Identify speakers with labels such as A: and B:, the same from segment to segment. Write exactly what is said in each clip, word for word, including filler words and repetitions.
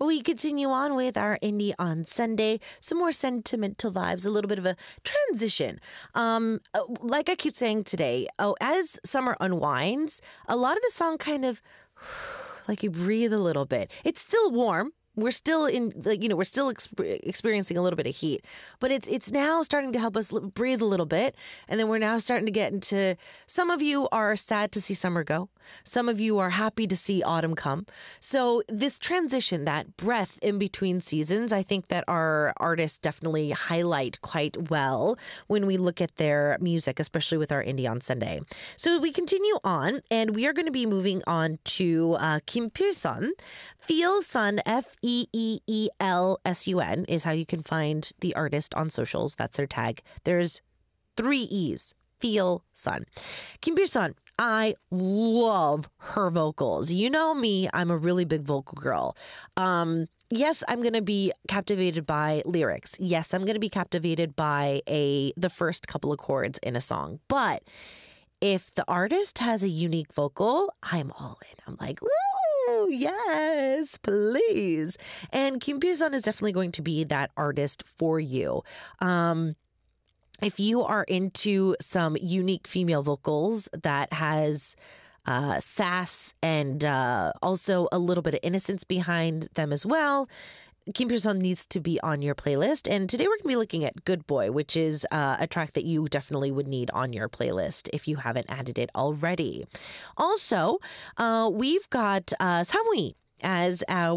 A: We continue on with our Indie on Sunday. Some more sentimental vibes, a little bit of a transition. Um, uh, like I keep saying today, oh, as summer unwinds, a lot of the song kind of like you breathe a little bit. It's still warm. We're still in, like, you know, we're still exp- experiencing a little bit of heat, but it's it's now starting to help us l- breathe a little bit. And then we're now starting to get into, some of you are sad to see summer go. Some of you are happy to see autumn come. So this transition, that breath in between seasons, I think that our artists definitely highlight quite well when we look at their music, especially with our Indie on Sunday. So we continue on, and we are going to be moving on to uh, Kim Pil-sun. Feel Sun, F E E E L S U N is how you can find the artist on socials. That's their tag. There's three E's. Feel Sun. Kim Pil-sun, I love her vocals. You know me, I'm a really big vocal girl. Um, yes, I'm going to be captivated by lyrics. Yes, I'm going to be captivated by a the first couple of chords in a song. But if the artist has a unique vocal, I'm all in. I'm like, ooh, yes, please. And Kim Pil-sun is definitely going to be that artist for you. Um, if you are into some unique female vocals that has uh, sass and uh, also a little bit of innocence behind them as well, Kim Pil-sun needs to be on your playlist. And today we're going to be looking at Good Boy, which is uh, a track that you definitely would need on your playlist if you haven't added it already. Also, uh, we've got uh, Samui as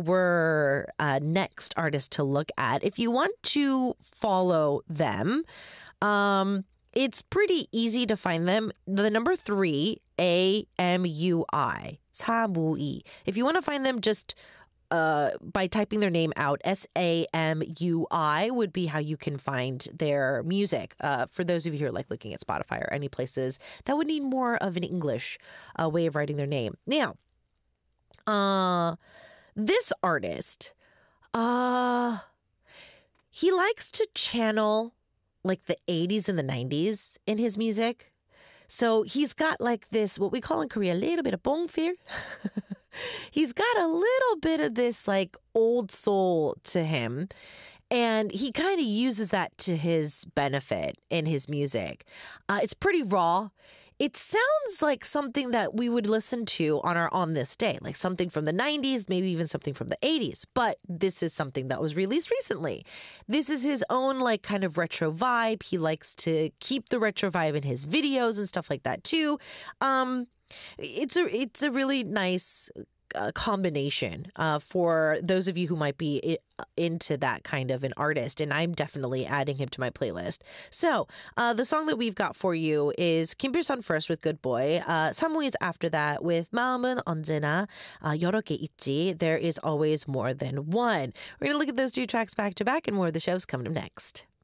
A: our uh, next artist to look at. If you want to follow them, um, it's pretty easy to find them. The number three, A M U I, Samui. If you want to find them, just Uh, by typing their name out, S A M U I would be how you can find their music. Uh, for those of you who are like looking at Spotify or any places that would need more of an English uh, way of writing their name. Now, uh, this artist, uh, he likes to channel like the eighties and the nineties in his music. So he's got like this, what we call in Korea, a little bit of bongfir. He's got a little bit of this like old soul to him. And he kind of uses that to his benefit in his music. Uh, it's pretty raw. It sounds like something that we would listen to on our On This Day, like something from the nineties, maybe even something from the eighties. But this is something that was released recently. This is his own like kind of retro vibe. He likes to keep the retro vibe in his videos and stuff like that too. Um, it's a it's a really nice uh, combination uh, for those of you who might be I- into that kind of an artist, and I'm definitely adding him to my playlist. So uh, the song that we've got for you is Kim Pil-sun first with Good Boy. Uh, Samui is after that with 마음은 언제나 uh, 여러 개 있지. There is always more than one. We're going to look at those two tracks back to back, and more of the show's coming up next.